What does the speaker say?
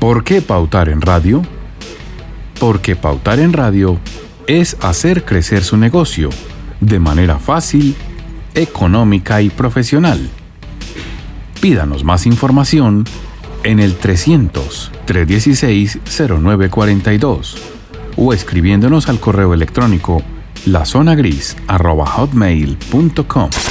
¿Por qué pautar en radio? Porque pautar en radio es hacer crecer su negocio de manera fácil, económica y profesional. Pídanos más información en el 300-316-0942 o escribiéndonos al correo electrónico lazonagris@hotmail.com.